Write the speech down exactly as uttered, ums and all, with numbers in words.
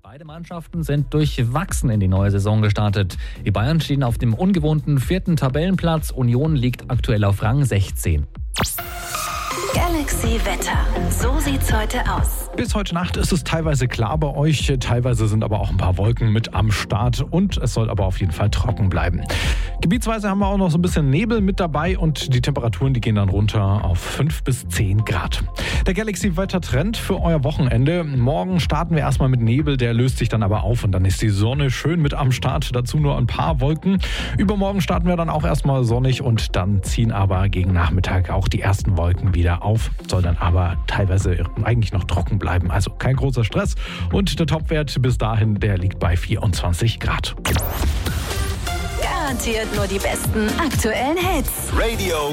Beide Mannschaften sind durchwachsen in die neue Saison gestartet. Die Bayern stehen auf dem ungewohnten vierten Tabellenplatz. Union liegt aktuell auf Rang sechzehn. Galaxy Wetter. So sieht's heute aus. Bis heute Nacht ist es teilweise klar bei euch, teilweise sind aber auch ein paar Wolken mit am Start und es soll aber auf jeden Fall trocken bleiben. Gebietsweise haben wir auch noch so ein bisschen Nebel mit dabei und die Temperaturen, die gehen dann runter auf fünf bis zehn Grad. Der Galaxy Wetter Trend für euer Wochenende. Morgen starten wir erstmal mit Nebel, der löst sich dann aber auf und dann ist die Sonne schön mit am Start, dazu nur ein paar Wolken. Übermorgen starten wir dann auch erstmal sonnig und dann ziehen aber gegen Nachmittag auch die ersten Wolken wieder auf, soll dann aber teilweise eigentlich noch trocken bleiben, also kein großer Stress und der Topwert bis dahin, der liegt bei vierundzwanzig Grad. Garantiert nur die besten aktuellen Hits. Radio